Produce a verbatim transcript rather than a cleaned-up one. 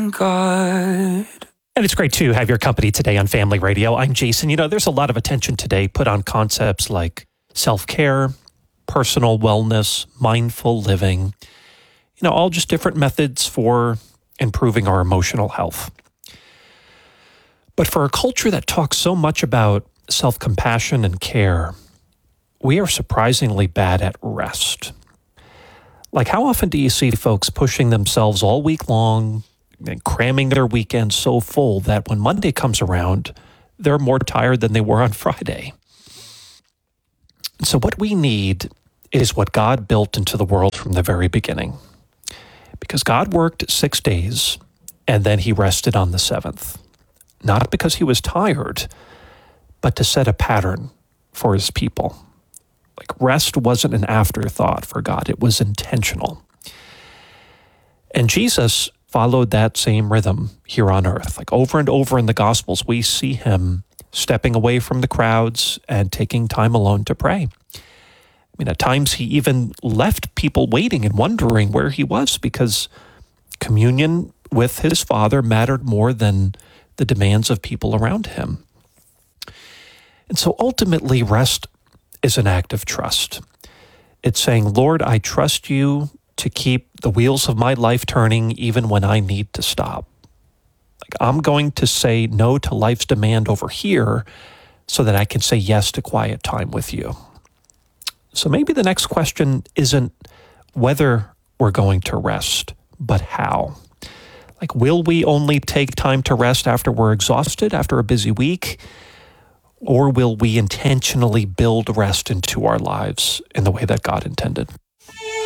God. And it's great to have your company today on Family Radio. I'm Jason. You know, there's a lot of attention today put on concepts like self-care, personal wellness, mindful living, you know, all just different methods for improving our emotional health. But for a culture that talks so much about self-compassion and care, we are surprisingly bad at rest. Like, how often do you see folks pushing themselves all week long and cramming their weekend so full that when Monday comes around, they're more tired than they were on Friday? So what we need is what God built into the world from the very beginning. Because God worked six days and then he rested on the seventh. Not because he was tired, but to set a pattern for his people. Like, rest wasn't an afterthought for God. It was intentional. And Jesus followed that same rhythm here on earth. Like, over and over in the Gospels, we see him stepping away from the crowds and taking time alone to pray. I mean, at times he even left people waiting and wondering where he was, because communion with his Father mattered more than the demands of people around him. And so ultimately, rest is an act of trust. It's saying, Lord, I trust you to keep the wheels of my life turning even when I need to stop. Like, I'm going to say no to life's demand over here so that I can say yes to quiet time with you. So maybe the next question isn't whether we're going to rest, but how. Like, will we only take time to rest after we're exhausted, after a busy week? Or will we intentionally build rest into our lives in the way that God intended?